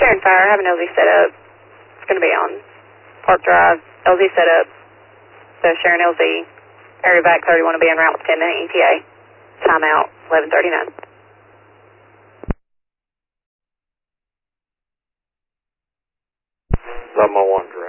Sharon Fire, I have an LZ set up. It's going to be on Park Drive. LZ set up. So Sharon LZ, area back 31 will be en route with 10-minute ETA. Timeout, 11:39. Lima 1 direct.